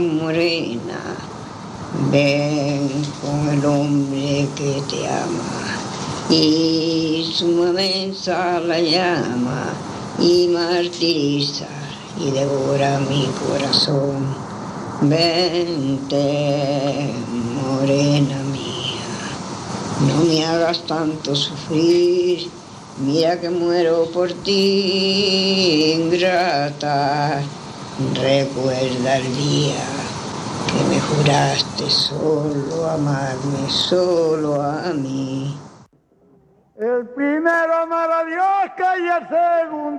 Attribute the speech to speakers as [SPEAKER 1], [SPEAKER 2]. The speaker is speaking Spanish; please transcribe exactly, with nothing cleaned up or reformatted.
[SPEAKER 1] Morena, ven con el hombre que te ama y su mesa la llama y martiriza y devora mi corazón. Vente, morena mía, no me hagas tanto sufrir, mira que muero por ti, ingrata. Recuerda el día que me juraste solo amarme, solo a mí.
[SPEAKER 2] El primero amar a Dios, que y el segundo